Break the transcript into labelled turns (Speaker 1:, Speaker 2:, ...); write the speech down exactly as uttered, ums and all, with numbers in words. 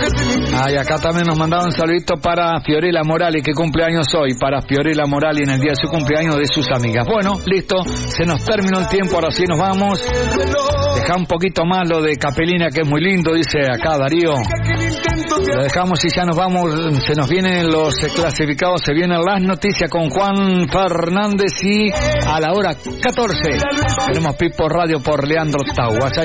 Speaker 1: Ay, acá también nos mandaron un saludito para Fiorella Morali, que cumple años hoy, para Fiorella Morali en el día de su cumpleaños de sus amigas. Bueno, listo, se nos terminó el tiempo, ahora sí nos vamos. Deja un poquito más lo de Capelina, que es muy lindo, dice acá Darío. Lo dejamos y ya nos vamos, se nos vienen los clasificados, se vienen las noticias con Juan Fernández y a la hora catorce tenemos Pipo Radio por Leandro Tau.